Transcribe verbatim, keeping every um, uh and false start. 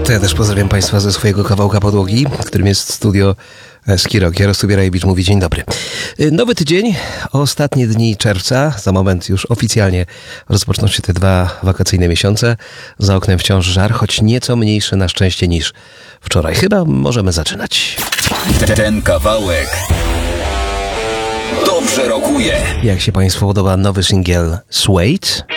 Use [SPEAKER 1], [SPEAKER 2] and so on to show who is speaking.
[SPEAKER 1] To ja też pozdrawiam Państwa ze swojego kawałka podłogi, którym jest studio Skirok. Jarosław Bierajewicz mówi dzień dobry. Nowy tydzień, ostatnie dni czerwca. Za moment już oficjalnie rozpoczną się te dwa wakacyjne miesiące. Za oknem wciąż żar, choć nieco mniejszy na szczęście niż wczoraj. Chyba możemy zaczynać.
[SPEAKER 2] Ten kawałek dobrze rokuje.
[SPEAKER 1] Jak się Państwu podoba nowy singiel Suede?